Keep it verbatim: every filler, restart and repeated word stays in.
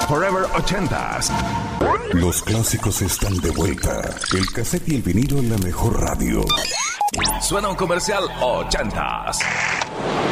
Forever ochentas. Los clásicos están de vuelta. El cassette y el vinilo en la mejor radio. Suena un comercial ochentas.